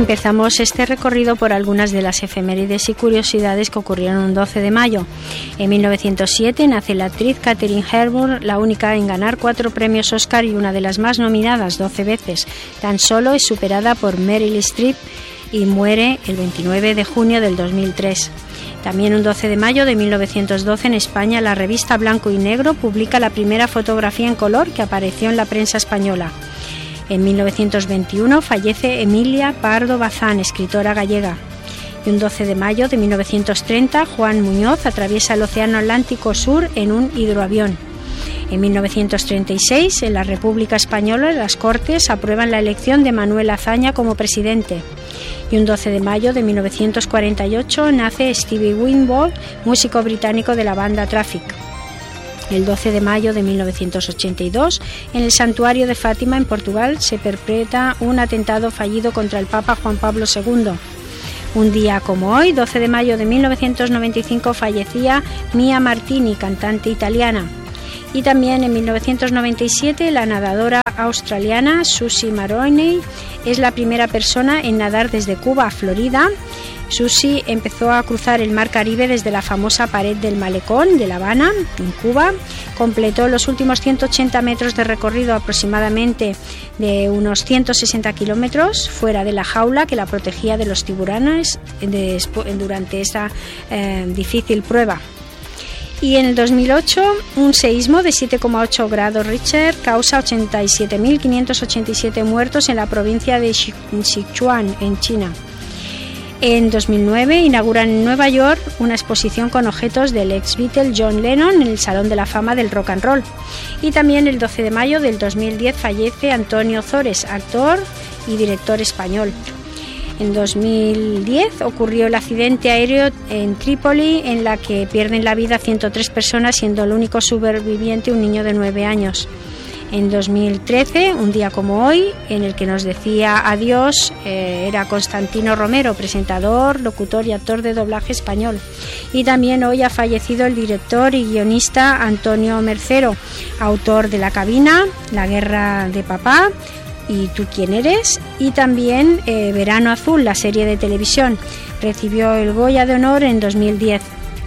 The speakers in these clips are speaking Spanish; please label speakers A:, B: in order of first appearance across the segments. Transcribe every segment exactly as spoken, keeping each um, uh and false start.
A: empezamos este recorrido por algunas de las efemérides y curiosidades que ocurrieron un doce de mayo. En mil novecientos siete nace la actriz Katharine Hepburn, la única en ganar cuatro premios Oscar y una de las más nominadas, doce veces. Tan solo es superada por Meryl Streep y muere el veintinueve de junio del dos mil tres. También un doce de mayo de mil novecientos doce en España, la revista Blanco y Negro publica la primera fotografía en color que apareció en la prensa española. En mil novecientos veintiuno fallece Emilia Pardo Bazán, escritora gallega. Y un doce de mayo de mil novecientos treinta, Juan Muñoz atraviesa el Océano Atlántico Sur en un hidroavión. En mil novecientos treinta y seis, en la República Española, las Cortes aprueban la elección de Manuel Azaña como presidente. Y un doce de mayo de mil novecientos cuarenta y ocho nace Stevie Winwood, músico británico de la banda Traffic. El doce de mayo de mil novecientos ochenta y dos, en el santuario de Fátima, en Portugal, se perpetra un atentado fallido contra el Papa Juan Pablo segundo. Un día como hoy, doce de mayo de mil novecientos noventa y cinco, fallecía Mia Martini, cantante italiana. Y también en mil novecientos noventa y siete, la nadadora australiana Susie Maroney es la primera persona en nadar desde Cuba a Florida. Susie empezó a cruzar el mar Caribe desde la famosa pared del Malecón de La Habana, en Cuba. Completó los últimos ciento ochenta metros de recorrido, aproximadamente de unos ciento sesenta kilómetros, fuera de la jaula que la protegía de los tiburones de, durante esa eh, difícil prueba. Y en el dos mil ocho, un seísmo de siete coma ocho grados Richter causa ochenta y siete mil quinientos ochenta y siete muertos en la provincia de Sichuan, en China. En dos mil nueve inauguran en Nueva York una exposición con objetos del ex Beatle John Lennon en el Salón de la Fama del Rock and Roll. Y también el doce de mayo del dos mil diez fallece Antonio Ozores, actor y director español. En dos mil diez ocurrió el accidente aéreo en Trípoli, en la que pierden la vida ciento tres personas, siendo el único superviviente un niño de nueve años. En dos mil trece, un día como hoy, en el que nos decía adiós, eh, era Constantino Romero, presentador, locutor y actor de doblaje español. Y también hoy ha fallecido el director y guionista Antonio Mercero, autor de La Cabina, La Guerra de Papá y Tú quién eres, y también eh, Verano Azul, la serie de televisión. Recibió el Goya de Honor en dos mil diez.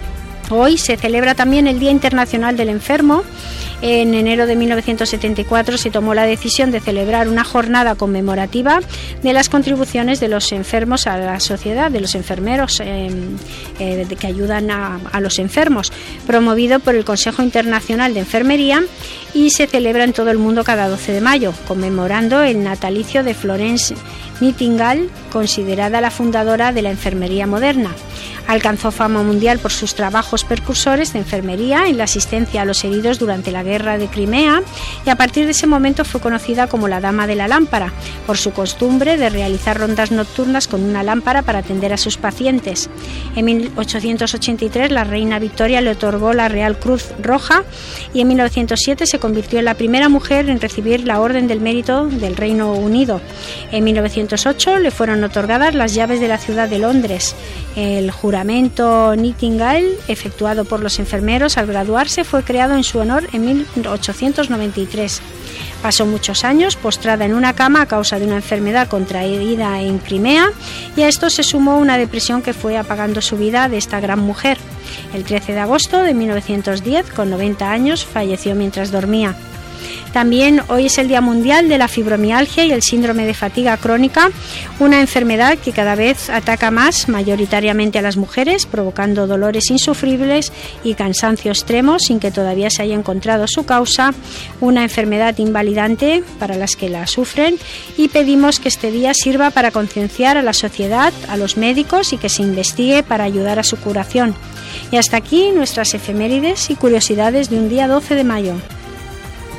A: Hoy se celebra también el Día Internacional del Enfermo. En enero de mil novecientos setenta y cuatro se tomó la decisión de celebrar una jornada conmemorativa de las contribuciones de los enfermos a la sociedad, de los enfermeros eh, eh, que ayudan a, a los enfermos, promovido por el Consejo Internacional de Enfermería, y se celebra en todo el mundo cada doce de mayo, conmemorando el natalicio de Florence Nightingale, considerada la fundadora de la enfermería moderna. Alcanzó fama mundial por sus trabajos precursores de enfermería en la asistencia a los heridos durante la Guerra de Crimea, y a partir de ese momento fue conocida como la Dama de la Lámpara, por su costumbre de realizar rondas nocturnas con una lámpara para atender a sus pacientes. En mil ochocientos ochenta y tres la reina Victoria le otorgó la Real Cruz Roja, y en mil novecientos siete se convirtió en la primera mujer en recibir la Orden del Mérito del Reino Unido. En mil novecientos ocho le fueron otorgadas las llaves de la ciudad de Londres. El juramento Nightingale, efectuado por los enfermeros al graduarse, fue creado en su honor en mil ochocientos noventa y tres. Pasó muchos años postrada en una cama a causa de una enfermedad contraída en Crimea, y a esto se sumó una depresión que fue apagando su vida de esta gran mujer. El trece de agosto de mil novecientos diez, con noventa años, falleció mientras dormía. También hoy es el Día Mundial de la Fibromialgia y el Síndrome de Fatiga Crónica, una enfermedad que cada vez ataca más mayoritariamente a las mujeres, provocando dolores insufribles y cansancio extremo sin que todavía se haya encontrado su causa, una enfermedad invalidante para las que la sufren, y pedimos que este día sirva para concienciar a la sociedad, a los médicos, y que se investigue para ayudar a su curación. Y hasta aquí nuestras efemérides y curiosidades de un día doce de mayo.